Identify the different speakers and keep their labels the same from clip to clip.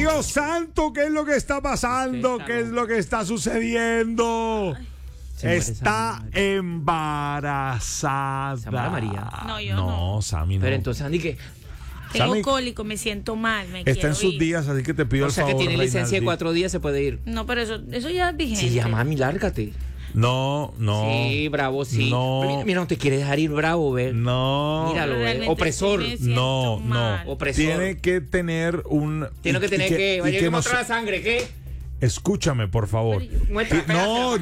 Speaker 1: Dios santo, ¿qué es lo que está pasando? ¿Qué es lo que está sucediendo? Está embarazada.
Speaker 2: Samara María.
Speaker 3: No, yo no.
Speaker 1: Sammy no.
Speaker 2: Pero entonces, Andy, ¿qué?
Speaker 3: Tengo
Speaker 1: Sammy,
Speaker 3: cólico, me siento mal, me
Speaker 1: está
Speaker 3: quiero
Speaker 1: en sus
Speaker 3: ir.
Speaker 1: días, así que te pido
Speaker 2: O
Speaker 1: el
Speaker 2: sea,
Speaker 1: favor,
Speaker 2: que tiene licencia de
Speaker 1: Reinaldi.
Speaker 2: 4 días, se puede ir.
Speaker 3: No, pero eso ya es vigente.
Speaker 2: Sí, ya, mami, lárgate.
Speaker 1: No.
Speaker 2: Sí, Bravo, sí.
Speaker 1: No.
Speaker 2: Pero mira, no te quiere dejar ir, Bravo, ver.
Speaker 1: No.
Speaker 2: Míralo,
Speaker 3: Realmente
Speaker 2: opresor.
Speaker 3: sí me siento
Speaker 1: No.
Speaker 3: mal.
Speaker 2: Opresor.
Speaker 1: Tiene que tener un...
Speaker 2: Tiene que tener que... Vaya que mostrar la sangre, ¿qué?
Speaker 1: Escúchame, por favor.
Speaker 2: Muestra,
Speaker 1: No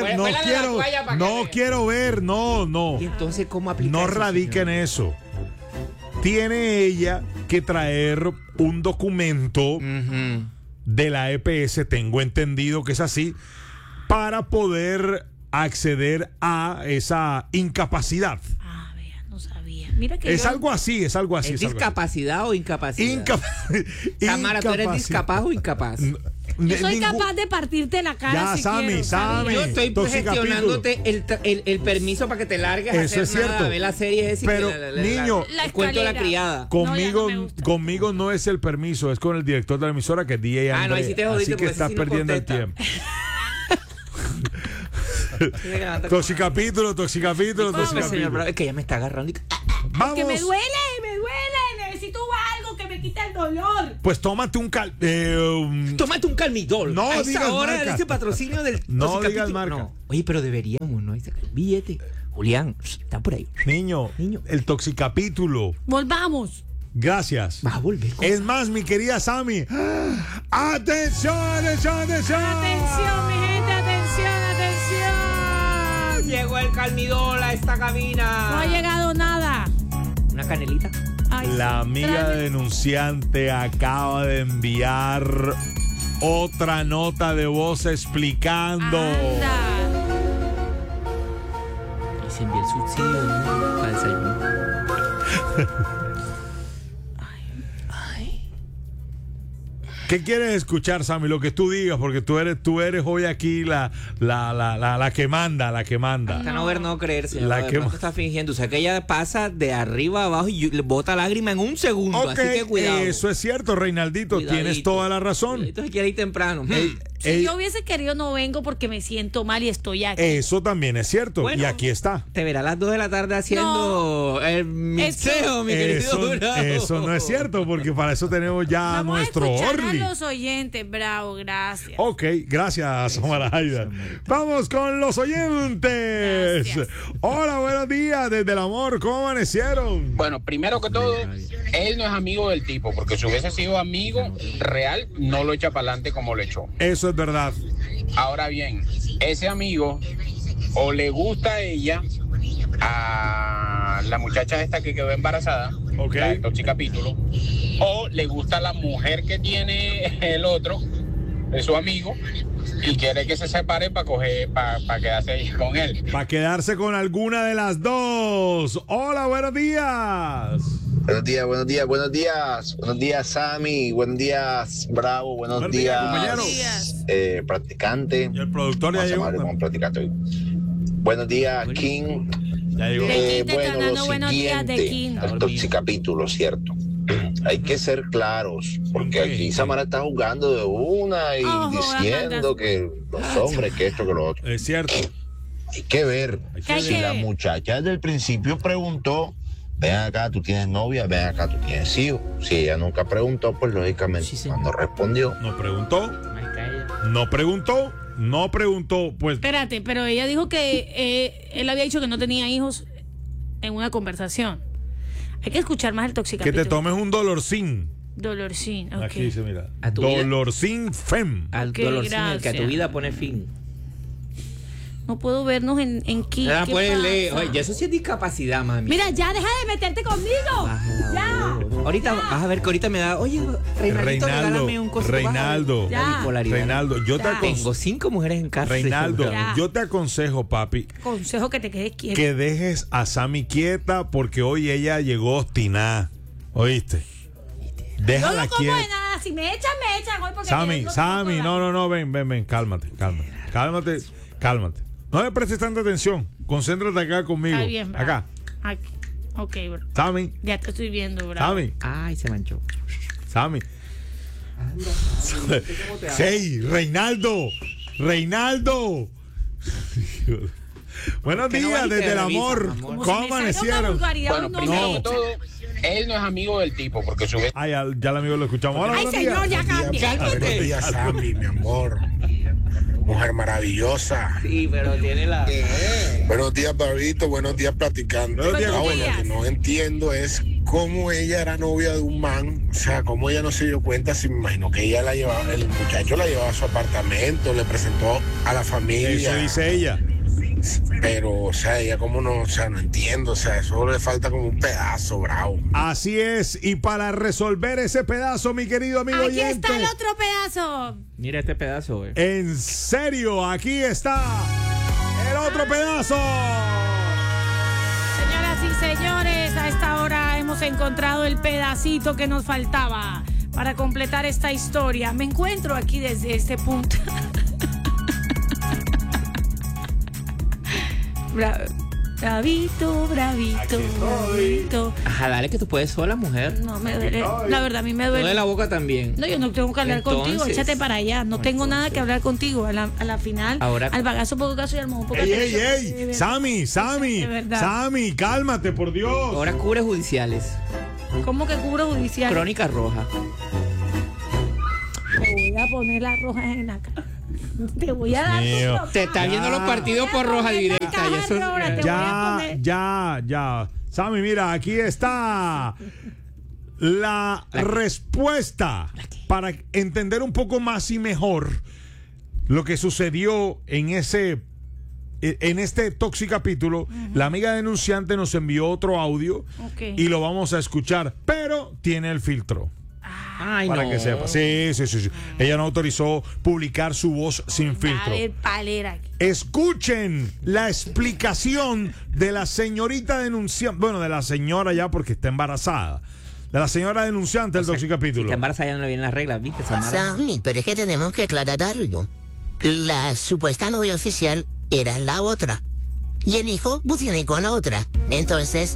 Speaker 1: quiero ver, no.
Speaker 2: Y entonces, ¿cómo aplicar
Speaker 1: No
Speaker 2: eso,
Speaker 1: radica en
Speaker 2: señor?
Speaker 1: eso. Tiene ella que traer un documento
Speaker 2: Ujú.
Speaker 1: de la EPS, tengo entendido que es así, para poder acceder a esa incapacidad.
Speaker 3: Ah, vea, no sabía. Mira que
Speaker 1: Es
Speaker 3: yo-
Speaker 1: algo así.
Speaker 2: ¿Es discapacidad o incapacidad? Tamara, ¿tú eres discapaz o incapaz?
Speaker 3: Yo soy capaz de partirte la cara.
Speaker 1: Ya,
Speaker 3: si
Speaker 1: Sammy,
Speaker 3: quiero,
Speaker 1: Sammy.
Speaker 2: Yo estoy
Speaker 1: Toxicapítulo.
Speaker 2: gestionándote el permiso para que te largues a
Speaker 1: Eso
Speaker 2: hacer
Speaker 1: es
Speaker 2: nada,
Speaker 1: cierto.
Speaker 2: a ver la serie esa y
Speaker 1: Pero,
Speaker 2: que
Speaker 1: niño,
Speaker 3: La
Speaker 2: el cuento de la
Speaker 3: escalera.
Speaker 2: criada.
Speaker 1: Conmigo,
Speaker 3: No, ya no me gusta.
Speaker 1: conmigo no es el permiso, es con el director de la emisora, que es DJ
Speaker 2: Ah, no,
Speaker 1: André.
Speaker 2: ahí sí te jodiste,
Speaker 1: así que
Speaker 2: porque ese
Speaker 1: estás
Speaker 2: sí no
Speaker 1: perdiendo el
Speaker 2: contesta.
Speaker 1: tiempo. Toxicapítulo.
Speaker 2: Pues, señor
Speaker 1: Toxicapítulo.
Speaker 2: Bravo, es que ella me está agarrando y...
Speaker 1: Vamos.
Speaker 3: Que me duele. Necesito algo que me quite el dolor.
Speaker 1: Pues tómate un
Speaker 2: Tómate un calmidol.
Speaker 1: No
Speaker 2: a esa
Speaker 1: digas
Speaker 2: hora
Speaker 1: marcas.
Speaker 2: de ese patrocinio del
Speaker 1: No
Speaker 2: Toxicapítulo.
Speaker 1: digas marca.
Speaker 2: No. Oye, pero deberíamos, ¿no? Ahí saca el billete. Julián, está por ahí.
Speaker 1: Niño, el Toxicapítulo.
Speaker 3: Volvamos.
Speaker 1: Gracias.
Speaker 2: Va a volver.
Speaker 1: Es más, mi querida Sammy. ¡Atención!
Speaker 3: Atención, mi gente, atención.
Speaker 2: Llegó el calmidol a esta cabina.
Speaker 3: No ha llegado nada.
Speaker 2: Una canelita.
Speaker 3: Ay,
Speaker 1: La amiga
Speaker 3: tráeme-
Speaker 1: denunciante acaba de enviar otra nota de voz explicando.
Speaker 3: Anda.
Speaker 2: Y se envía el subsidio para el desayuno.
Speaker 1: ¿Qué quieres escuchar, Sammy? Lo que tú digas, porque tú eres hoy aquí la que manda,
Speaker 2: Hasta no ver, no creerse.
Speaker 1: La
Speaker 2: De
Speaker 1: que-
Speaker 2: pronto está fingiendo. O sea, que ella pasa de arriba a abajo y le bota lágrima en un segundo.
Speaker 1: Ok,
Speaker 2: así que cuidado.
Speaker 1: eso es cierto, Reinaldito,
Speaker 2: Cuidadito.
Speaker 1: tienes toda la razón.
Speaker 2: Cuidadito, se quiere ir temprano.
Speaker 3: Si yo hubiese querido, no vengo porque me siento mal y estoy aquí.
Speaker 1: Eso también es cierto,
Speaker 2: Bueno,
Speaker 1: y aquí está.
Speaker 2: Te verá a las 2 de la tarde haciendo el mixeo, mi querido Bravo.
Speaker 1: Eso no es cierto, porque para eso tenemos ya
Speaker 3: Vamos
Speaker 1: nuestro
Speaker 3: a escuchar
Speaker 1: Orly.
Speaker 3: a los oyentes, Bravo, gracias.
Speaker 1: Ok, gracias, Samara Aida. Vamos con los oyentes.
Speaker 3: Gracias.
Speaker 1: Hola, buenos días, desde el amor, ¿cómo amanecieron?
Speaker 4: Bueno, primero que todo, él no es amigo del tipo, porque si hubiese sido amigo real, no lo echa para adelante como lo echó.
Speaker 1: Eso es verdad.
Speaker 4: Ahora bien, ese amigo o le gusta a ella, a la muchacha esta que quedó embarazada,
Speaker 1: Ok.
Speaker 4: la de Toxicapítulo, o le gusta la mujer que tiene el otro, de su amigo, y quiere que se separe para quedarse ahí con él.
Speaker 1: Para quedarse con alguna de las dos. Hola, buenos días.
Speaker 5: Buenos días, Sammy. Buenos días, Bravo. Buenos días,
Speaker 1: compañero.
Speaker 3: Buenos días.
Speaker 5: practicante.
Speaker 1: Y el productor ya
Speaker 5: Vamos a
Speaker 1: llegó.
Speaker 5: llamarle como practicante hoy. Buenos días, King.
Speaker 1: Ya llegó.
Speaker 3: De King te están
Speaker 5: Bueno,
Speaker 3: dando
Speaker 5: lo
Speaker 3: buenos días de King.
Speaker 5: siguiente, el Toxicapítulo, ¿cierto? Hay que ser claros, porque
Speaker 1: Ok.
Speaker 5: aquí Samara está jugando de una y
Speaker 3: Ojo,
Speaker 5: diciendo que los hombres, que esto, que lo otro.
Speaker 1: Es cierto.
Speaker 5: Hay que ver.
Speaker 3: que
Speaker 5: Si la
Speaker 3: ver.
Speaker 5: muchacha desde el principio preguntó, ven acá, tú tienes novia, ven acá, tú tienes hijos. Si ella nunca preguntó, pues lógicamente
Speaker 2: Sí, señor.
Speaker 5: cuando respondió,
Speaker 1: No preguntó,
Speaker 2: Ay, calla.
Speaker 1: no preguntó, pues.
Speaker 3: Espérate, pero ella dijo que él había dicho que no tenía hijos en una conversación. Hay que escuchar más el
Speaker 1: Que
Speaker 3: Toxicapítulo.
Speaker 1: te tomes un dolorcín.
Speaker 3: Dolorcín, ok.
Speaker 1: Aquí dice, mira.
Speaker 2: ¿A tu vida?
Speaker 1: Dolorcín Fem.
Speaker 2: Al
Speaker 3: Ok,
Speaker 2: dolor que a tu
Speaker 3: gracias.
Speaker 2: vida pone fin.
Speaker 3: No puedo vernos en King.
Speaker 2: Ya
Speaker 3: ¿Qué
Speaker 2: puedes leer.
Speaker 3: pasa?
Speaker 2: Oye, ya eso sí es discapacidad, mami.
Speaker 3: Mira, ya deja de meterte conmigo.
Speaker 2: Bájala,
Speaker 3: Ya.
Speaker 2: boludo. Ahorita vas a ver que ahorita me da, oye, Reinaldito, regálame un cosito.
Speaker 1: Reinaldo,
Speaker 3: Ya.
Speaker 2: La bipolaridad.
Speaker 1: Reinaldo, yo te
Speaker 3: Ya.
Speaker 1: aconsejo.
Speaker 2: Tengo 5 mujeres en casa.
Speaker 1: Reinaldo,
Speaker 3: Ya.
Speaker 1: yo te aconsejo, papi,
Speaker 3: Consejo que te quedes quieto.
Speaker 1: que dejes a Sammy quieta porque hoy ella llegó obstinada. ¿Oíste?
Speaker 3: Yo
Speaker 1: Déjala
Speaker 3: no como de
Speaker 1: quieta.
Speaker 3: nada. Si me echan hoy porque
Speaker 1: Sammy,
Speaker 3: yo
Speaker 1: Sammy,
Speaker 3: como
Speaker 1: no, ven, cálmate. No me prestes tanta atención. Concéntrate acá conmigo.
Speaker 3: Está bien, bravo.
Speaker 1: Acá.
Speaker 3: Aquí. Ok, bro.
Speaker 1: Sammy,
Speaker 3: Ya te estoy viendo, bravo.
Speaker 1: Sammy,
Speaker 2: Ay, se manchó.
Speaker 1: Sammy. Sí, Reinaldo. Buenos
Speaker 2: ¿Por qué no
Speaker 1: días
Speaker 2: van y te
Speaker 1: desde el
Speaker 2: revisan,
Speaker 1: amor.
Speaker 2: amor?
Speaker 1: ¿Cómo
Speaker 3: Si me salga una
Speaker 1: amanecieron?
Speaker 3: vulgaridad,
Speaker 4: Bueno,
Speaker 3: uno
Speaker 4: primero
Speaker 3: no.
Speaker 4: que todo, él no es amigo del tipo, porque su vez
Speaker 1: Ah, ya el amigo lo escuchamos. Hola,
Speaker 3: Ay,
Speaker 1: buenos
Speaker 3: señor,
Speaker 1: días.
Speaker 3: ya cambia.
Speaker 6: Buenos días, Sammy, mi amor. Mujer maravillosa.
Speaker 2: Sí, pero tiene la...
Speaker 6: Buenos días, Barbito. Buenos días, platicando.
Speaker 1: Buenos días,
Speaker 6: Lo
Speaker 3: compañero.
Speaker 6: que no entiendo es cómo ella era novia de un man. O sea, cómo ella no se dio cuenta. Si me imagino que ella la llevaba, el muchacho la llevaba a su apartamento, le presentó a la familia.
Speaker 1: Eso dice ella.
Speaker 6: Pero, o sea, ella como no, o sea, no entiendo. O sea, eso le falta como un pedazo, bravo.
Speaker 1: Así es. Y para resolver ese pedazo, mi querido amigo
Speaker 3: Aquí
Speaker 1: oyente.
Speaker 3: está el otro pedazo.
Speaker 2: Mira este pedazo, güey.
Speaker 1: En serio, aquí está el otro pedazo.
Speaker 3: Señoras y señores, a esta hora hemos encontrado el pedacito que nos faltaba para completar esta historia. Me encuentro aquí desde este punto. Bravito.
Speaker 2: Ajá, dale que tú puedes sola, mujer.
Speaker 3: No me duele. La verdad, a mí me
Speaker 2: No de
Speaker 3: duele.
Speaker 2: la boca también.
Speaker 3: No, yo no tengo que hablar contigo.
Speaker 2: Entonces.
Speaker 3: Échate para allá. No tengo nada que hablar contigo. A la final,
Speaker 2: Ahora-
Speaker 3: al bagazo, poco caso y al mojo, poco
Speaker 1: Ey,
Speaker 3: atención. De
Speaker 1: ey.
Speaker 3: verdad. De verdad.
Speaker 1: Sammy, cálmate, por Dios.
Speaker 2: Ahora cubre judiciales.
Speaker 3: ¿Cómo que cubro judicial?
Speaker 2: Crónica roja.
Speaker 3: Te voy a poner las rojas en la cara. Te voy a dar tu
Speaker 1: mío.
Speaker 3: trompado.
Speaker 2: Te está viendo los partidos por roja directa. Y eso,
Speaker 3: Te voy a poner.
Speaker 1: Ya. Sammy, mira, aquí está la respuesta para entender un poco más y mejor lo que sucedió en este Toxic capítulo. La amiga denunciante nos envió otro audio
Speaker 3: Ok.
Speaker 1: y lo vamos a escuchar, pero tiene el filtro.
Speaker 2: Ay,
Speaker 1: Para
Speaker 2: no.
Speaker 1: que sepa. Sí. Ella no autorizó publicar su voz sin filtro.
Speaker 3: Dale palera aquí.
Speaker 1: Escuchen la explicación de la señorita denunciante. Bueno, de la señora ya porque está embarazada. De la señora denunciante del Toxic
Speaker 2: Si
Speaker 1: capítulo.
Speaker 2: te embarazas ya no le vienen las reglas, ¿viste, Samara?
Speaker 7: Sammy, pero es que tenemos que aclarar algo. La supuesta novia oficial era la otra. Y el hijo tiene con la otra. Entonces,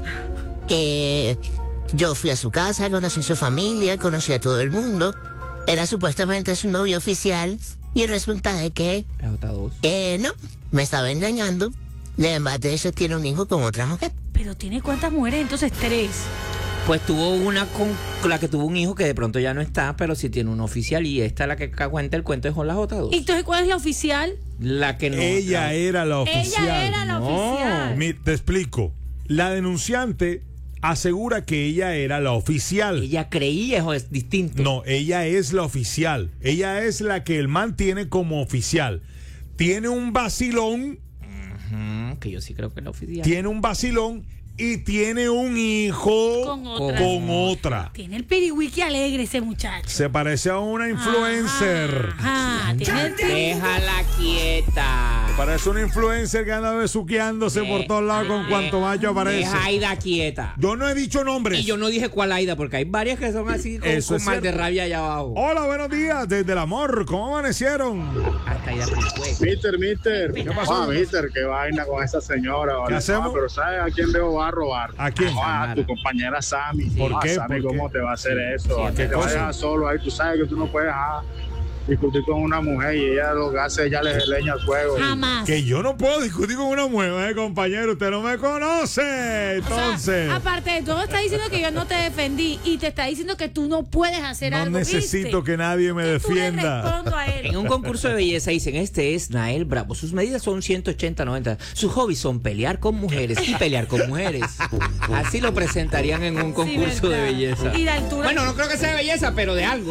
Speaker 7: yo fui a su casa, conocí a su familia, conocí a todo el mundo. Era supuestamente su novio oficial. Y resulta de que,
Speaker 2: La J2.
Speaker 7: no, me estaba engañando. Y además de eso tiene un hijo con otra mujer.
Speaker 3: Pero tiene cuántas mujeres, entonces 3.
Speaker 2: Pues tuvo una con la que tuvo un hijo que de pronto ya no está, pero sí tiene un oficial. Y esta es la que cuenta el cuento de con la J2.
Speaker 3: ¿Y entonces cuál es la oficial?
Speaker 2: La que no.
Speaker 1: Ella era la oficial.
Speaker 3: Ella era la oficial.
Speaker 1: Te explico. La denunciante asegura que ella era la oficial.
Speaker 2: Ella creía, eso es distinto.
Speaker 1: No, ella es la oficial. Ella es la que el man tiene como oficial. Tiene un vacilón.
Speaker 2: Que yo sí creo que es la oficial.
Speaker 1: Tiene un vacilón y tiene un hijo
Speaker 3: Con otra.
Speaker 1: con otra.
Speaker 3: Tiene el piriwiki alegre ese muchacho.
Speaker 1: Se parece a una influencer.
Speaker 3: Ajá, tiene el
Speaker 2: Déjala quieta.
Speaker 1: Parece una influencer que anda besuqueándose por todos lados con cuanto macho aparece.
Speaker 2: Deja a Aida quieta.
Speaker 1: Yo no he dicho nombres.
Speaker 2: Y yo no dije cuál Aida, porque hay varias que son así
Speaker 1: Eso
Speaker 2: con
Speaker 1: es
Speaker 2: mal de
Speaker 1: cierto.
Speaker 2: rabia allá abajo.
Speaker 1: Hola, buenos días. Desde el amor, ¿cómo amanecieron?
Speaker 2: Hasta Aida Piricué.
Speaker 8: Mister.
Speaker 1: ¿Qué pasó?
Speaker 8: Mister, qué vaina con esa señora. ¿vale?
Speaker 1: ¿Qué hacemos?
Speaker 8: Pero ¿sabes a quién Leo va a robar?
Speaker 1: ¿A quién?
Speaker 8: A tu compañera Sammy.
Speaker 1: ¿Por qué?
Speaker 8: Sammy,
Speaker 1: ¿Por qué?
Speaker 8: ¿cómo te va a hacer eso?
Speaker 2: Sí,
Speaker 8: A ti
Speaker 1: ¿qué
Speaker 8: te va a
Speaker 1: cosa?
Speaker 8: dejar solo ahí. Tú sabes que tú no puedes discutir con una mujer y ella lo que hace, ella le leña al fuego.
Speaker 3: Jamás.
Speaker 1: Que yo no puedo discutir con una mujer, compañero. Usted no me conoce.
Speaker 3: O sea,
Speaker 1: Entonces,
Speaker 3: aparte de todo, está diciendo que yo no te defendí y te está diciendo que tú no puedes hacer
Speaker 1: no
Speaker 3: algo.
Speaker 1: necesito
Speaker 3: ¿viste?
Speaker 1: que nadie me
Speaker 3: Que tú le
Speaker 1: defienda.
Speaker 3: respondo a él.
Speaker 2: En un concurso de belleza dicen, este es Nael Bravo. Sus medidas son 180-90. Sus hobbies son pelear con mujeres y pelear con mujeres. Así lo presentarían en un concurso de
Speaker 3: ¿verdad?
Speaker 2: belleza.
Speaker 3: Y de altura.
Speaker 2: Bueno, no creo que sea de belleza, pero de algo.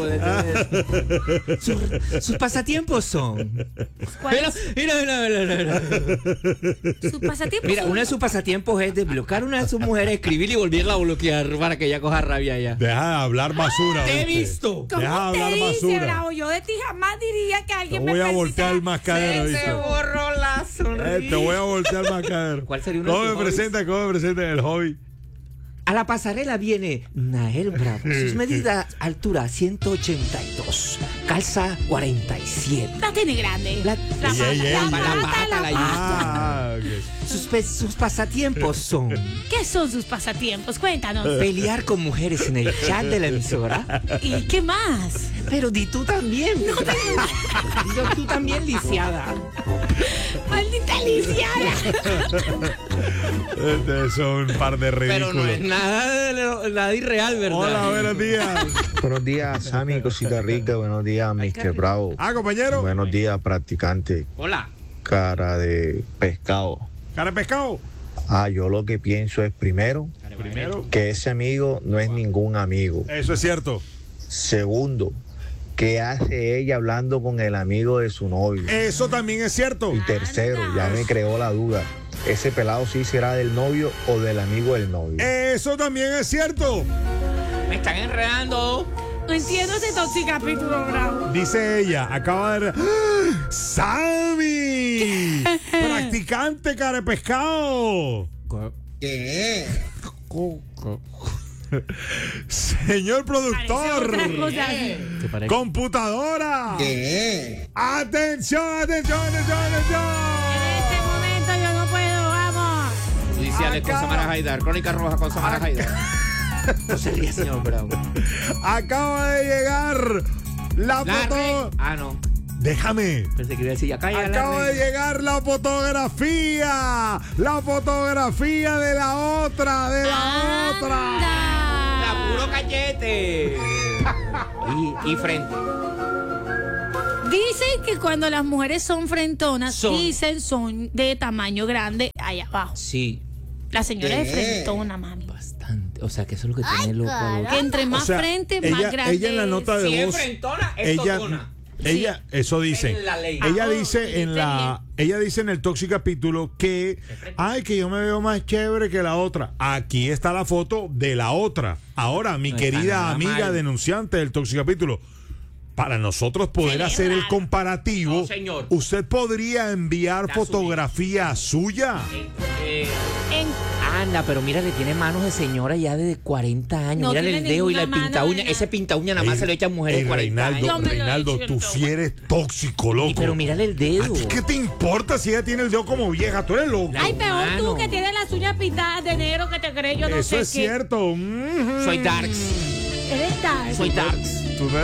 Speaker 2: Sus pasatiempos son...
Speaker 3: ¿Cuál
Speaker 2: Mira.
Speaker 3: Sus pasatiempos.
Speaker 2: Mira, uno de sus pasatiempos es desbloquear a una de sus mujeres, escribirle y volverla a bloquear para que ella coja rabia ya.
Speaker 1: Deja de hablar basura.
Speaker 2: Te he
Speaker 1: ¿viste?
Speaker 2: visto.
Speaker 3: ¿Cómo
Speaker 1: Deja de
Speaker 3: te
Speaker 1: hablar
Speaker 3: dice,
Speaker 1: basura.
Speaker 3: Bravo? Yo de ti jamás diría que
Speaker 1: Te
Speaker 3: alguien me
Speaker 1: voy a
Speaker 3: persista.
Speaker 1: voltear el mascadero,
Speaker 2: Se
Speaker 1: ¿viste?
Speaker 2: borró la sonrisa.
Speaker 1: Te voy a voltear el mascadero.
Speaker 2: ¿Cuál sería uno de
Speaker 1: ¿Cómo
Speaker 2: tus
Speaker 1: me presenta? ¿Cómo me presenta el hobby?
Speaker 2: A la pasarela viene Nael Bravo. Sus medidas, altura 182, calza 47.
Speaker 3: La tiene grande.
Speaker 2: La-
Speaker 3: La
Speaker 1: Ey, ey,
Speaker 3: pata,
Speaker 1: ey.
Speaker 3: la pata, la
Speaker 2: La
Speaker 3: pata.
Speaker 1: Ah, ok.
Speaker 2: Sus pasatiempos son
Speaker 3: ¿Qué son sus pasatiempos? Cuéntanos.
Speaker 2: pelear con mujeres en el chat de la emisora.
Speaker 3: ¿Y qué más?
Speaker 2: Pero di tú también. Digo tú también, lisiada.
Speaker 3: Maldita lisiada.
Speaker 1: Este son un par de ridículos.
Speaker 2: Pero no es nada irreal, ¿verdad?
Speaker 1: Hola, buenos días.
Speaker 5: Buenos días, Sammy, cosita rica. Buenos días, Mr. Bravo.
Speaker 1: Compañero.
Speaker 5: Buenos días, practicante.
Speaker 2: Hola.
Speaker 5: Cara de pescado.
Speaker 1: Cara de pescado.
Speaker 5: Yo lo que pienso es primero que ese amigo no es ningún amigo.
Speaker 1: Eso es cierto.
Speaker 5: Segundo, ¿qué hace ella hablando con el amigo de su novio?
Speaker 1: Eso también es cierto.
Speaker 5: Y tercero, ya me creó la duda. ¿Ese pelado sí será del novio o del amigo del novio?
Speaker 1: Eso también es cierto.
Speaker 2: Me están enredando.
Speaker 3: No entiendo ese capítulo, Bravo.
Speaker 1: Dice ella, acaba de... ¡Ah! ¡Sammy! Practicante cara de pescado.
Speaker 5: ¿Qué?
Speaker 1: Señor productor.
Speaker 3: Parece otra cosa.
Speaker 2: ¿Te parece?
Speaker 1: Computadora.
Speaker 5: ¿Qué?
Speaker 1: Atención, atención, atención,
Speaker 3: En
Speaker 1: atención.
Speaker 3: este momento yo no puedo, vamos.
Speaker 2: Judiciales con
Speaker 1: Acá.
Speaker 2: Samara Haidar. Crónica roja con Samara Haidar. No se ríe, señor Bravo.
Speaker 1: Acaba de llegar la foto.
Speaker 2: No.
Speaker 1: Déjame.
Speaker 2: Pensé que iba a decir, ya calla
Speaker 1: Acaba de llegar la fotografía. La fotografía de la otra,
Speaker 2: La puro cachete. y frente.
Speaker 3: Dicen que cuando las mujeres son frentonas,
Speaker 2: Son.
Speaker 3: dicen son de tamaño grande allá abajo.
Speaker 2: Sí,
Speaker 3: La señora es frentona, mami.
Speaker 2: bastante. O sea, que eso es lo que tiene loco al otro.
Speaker 3: Que entre más
Speaker 1: O sea,
Speaker 3: frente,
Speaker 1: ella-
Speaker 3: más grande.
Speaker 1: ella en la nota de
Speaker 2: Si es
Speaker 1: voz.
Speaker 2: frentona, es
Speaker 1: Ella,
Speaker 2: totona.
Speaker 1: ella, eso dice.
Speaker 2: Es la ley.
Speaker 1: Ella
Speaker 3: Ah,
Speaker 1: dice en la, ella dice en el Toxic capítulo que, que yo me veo más chévere que la otra. Aquí está la foto de la otra. Ahora, mi
Speaker 2: No está
Speaker 1: querida
Speaker 2: nada
Speaker 1: amiga
Speaker 2: mal.
Speaker 1: denunciante del Toxic capítulo, para nosotros poder
Speaker 3: Se ve
Speaker 1: hacer el
Speaker 3: raro.
Speaker 1: comparativo,
Speaker 2: No, señor.
Speaker 1: usted podría enviar
Speaker 2: La
Speaker 1: fotografía suya.
Speaker 2: Anda, pero mira, le tiene manos de señora ya de 40 años.
Speaker 3: No
Speaker 2: Mírale
Speaker 3: tiene
Speaker 2: el dedo y la
Speaker 3: ninguna
Speaker 2: pinta
Speaker 3: mano
Speaker 2: uña.
Speaker 3: de
Speaker 2: Ese
Speaker 3: nada.
Speaker 2: pinta uña nada más se lo echan mujeres de 40
Speaker 1: Reinaldo,
Speaker 3: Yo me lo he
Speaker 1: Reinaldo,
Speaker 3: hecho,
Speaker 1: tú
Speaker 3: yo
Speaker 1: sí eres tóxico, loco.
Speaker 2: Pero mírale el dedo.
Speaker 1: ¿A ti qué te importa si ella tiene el dedo como vieja? Tú eres loco.
Speaker 3: Ay, peor
Speaker 2: Mano.
Speaker 3: tú que tienes las uñas pintadas de negro que te crees yo no
Speaker 1: Eso
Speaker 3: sé
Speaker 1: es
Speaker 3: qué.
Speaker 1: cierto.
Speaker 2: Soy darks.
Speaker 3: Eres tal.
Speaker 2: Soy darks.
Speaker 1: Tú